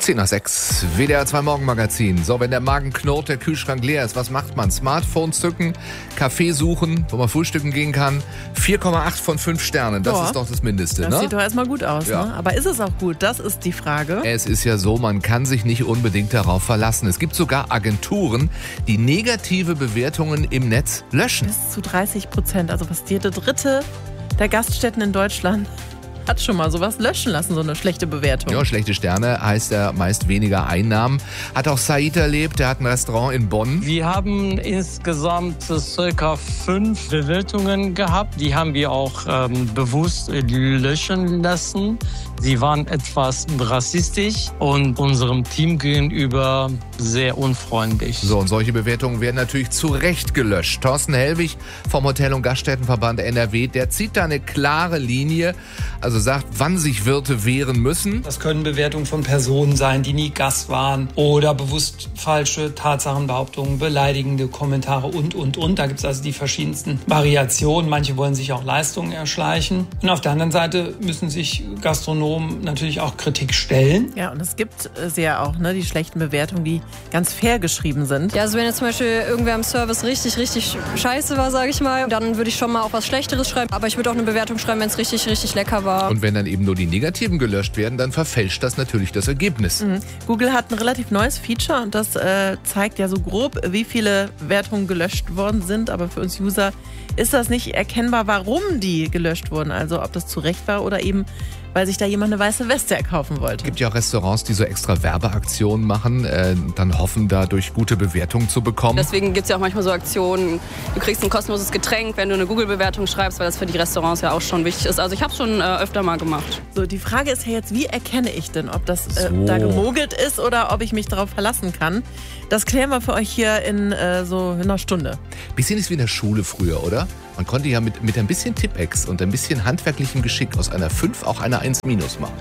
10:06, WDR 2 Morgenmagazin. So, wenn der Magen knurrt, der Kühlschrank leer ist, was macht man? Smartphone zücken, Kaffee suchen, wo man frühstücken gehen kann. 4,8 von 5 Sternen, das ist doch das Mindeste, das ne? Das sieht doch erstmal gut aus, ja. Ne? Aber ist es auch gut? Das ist die Frage. Es ist ja so, man kann sich nicht unbedingt darauf verlassen. Es gibt sogar Agenturen, die negative Bewertungen im Netz löschen. Bis zu 30%, also fast jede dritte der Gaststätten in Deutschland hat schon mal sowas löschen lassen, so eine schlechte Bewertung. Ja, schlechte Sterne heißt ja meist weniger Einnahmen. Hat auch Said erlebt, der hat ein Restaurant in Bonn. Wir haben insgesamt circa 5 Bewertungen gehabt. Die haben wir auch bewusst löschen lassen. Sie waren etwas rassistisch und unserem Team gegenüber sehr unfreundlich. So, und solche Bewertungen werden natürlich zu Recht gelöscht. Thorsten Hellwig vom Hotel- und Gaststättenverband NRW, der zieht da eine klare Linie, also sagt, wann sich Wirte wehren müssen. Das können Bewertungen von Personen sein, die nie Gast waren oder bewusst falsche Tatsachenbehauptungen, beleidigende Kommentare und. Da gibt es also die verschiedensten Variationen. Manche wollen sich auch Leistungen erschleichen. Und auf der anderen Seite müssen sich Gastronomen natürlich auch Kritik stellen. Ja, und es gibt ja auch die schlechten Bewertungen, die ganz fair geschrieben sind. Ja, also wenn jetzt zum Beispiel irgendwer im Service richtig scheiße war, sage ich mal, dann würde ich schon mal auch was Schlechteres schreiben. Aber ich würde auch eine Bewertung schreiben, wenn es richtig lecker war. Und wenn dann eben nur die negativen gelöscht werden, dann verfälscht das natürlich das Ergebnis. Google hat ein relativ neues Feature und das zeigt ja so grob, wie viele Bewertungen gelöscht worden sind. Aber für uns User ist das nicht erkennbar, warum die gelöscht wurden. Also ob das zu Recht war oder eben, weil sich da jemand eine weiße Weste erkaufen wollte. Es gibt ja auch Restaurants, die so extra Werbeaktionen machen, dann hoffen, dadurch gute Bewertungen zu bekommen. Deswegen gibt es ja auch manchmal so Aktionen, du kriegst ein kostenloses Getränk, wenn du eine Google-Bewertung schreibst, weil das für die Restaurants ja auch schon wichtig ist. Also ich habe es schon öfter mal gemacht. So, die Frage ist ja jetzt, wie erkenne ich denn, ob das da gemogelt ist oder ob ich mich darauf verlassen kann? Das klären wir für euch hier in so einer Stunde. Bisschen ist wie in der Schule früher, oder? Man konnte ja mit ein bisschen Tippex und ein bisschen handwerklichem Geschick aus einer 5 auch eine 1 minus machen.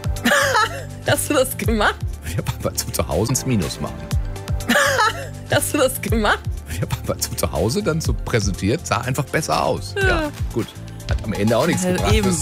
Hast du das gemacht? Ja, Papa, zu Hause ins Minus machen. Hast du das gemacht? Ja, Papa, zu Hause dann so präsentiert, sah einfach besser aus. Ja, gut. Hat am Ende auch nichts gebracht. Eben.